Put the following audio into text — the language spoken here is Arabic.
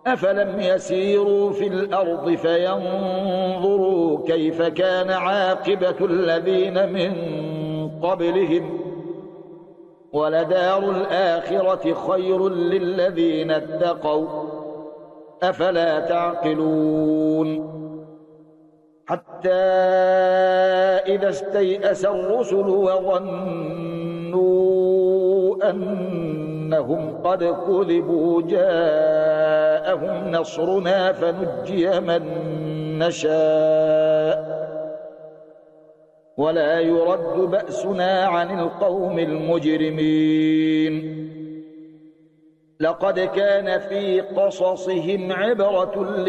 أفلم يسيروا في الأرض فينظروا كيف كان عاقبة الذين من قبلهم ولدار الآخرة خير للذين اتقوا أفلا تعقلون حتى إذا استيأس الرسل وظنوا أنهم قد كذبوا جاءهم نصرنا فنجي من نشاء ولا يرد بأسنا عن القوم المجرمين لقد كان في قصصهم عبرة